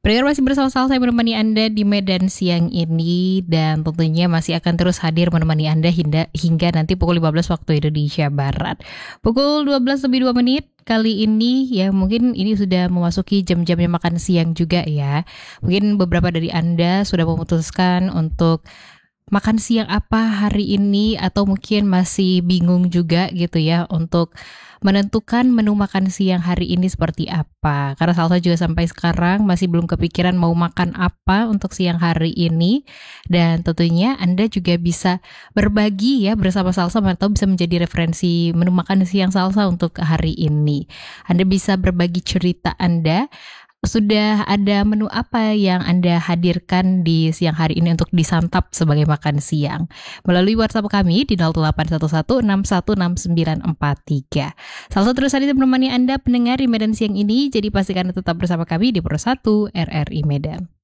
Pendengar masih bersama saya menemani Anda di Medan siang ini dan tentunya masih akan terus hadir menemani Anda hingga nanti pukul 15 waktu Indonesia Barat. Pukul 12 lebih 2 menit kali ini ya mungkin ini sudah memasuki jam-jamnya makan siang juga ya. Mungkin beberapa dari Anda sudah memutuskan untuk makan siang apa hari ini atau mungkin masih bingung juga gitu ya untuk menentukan menu makan siang hari ini seperti apa. Karena Salsa juga sampai sekarang masih belum kepikiran mau makan apa untuk siang hari ini. Dan tentunya Anda juga bisa berbagi ya bersama Salsa atau bisa menjadi referensi menu makan siang Salsa untuk hari ini. Anda bisa berbagi cerita Anda. Sudah ada menu apa yang Anda hadirkan di siang hari ini untuk disantap sebagai makan siang? Melalui WhatsApp kami di 0811616943. Salah satu terus hadir menemani Anda pendengar di Medan siang ini, jadi pastikan tetap bersama kami di Pro 1 RRI Medan.